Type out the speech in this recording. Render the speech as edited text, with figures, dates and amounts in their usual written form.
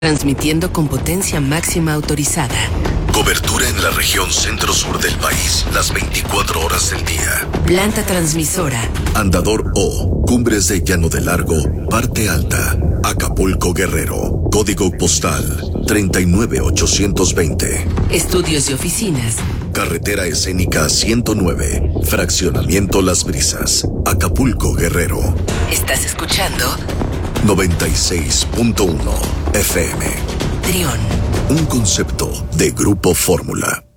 Transmitiendo con potencia máxima autorizada. Cobertura en la región centro-sur del país, las 24 horas del día. Planta transmisora. Andador O, Cumbres de Llano de Largo, Parte Alta, Acapulco, Guerrero. Código postal 39820. Estudios y oficinas. Carretera Escénica 109, Fraccionamiento Las Brisas, Acapulco, Guerrero. ¿Estás escuchando? 96.1 FM. Trión. Un concepto de Grupo Fórmula.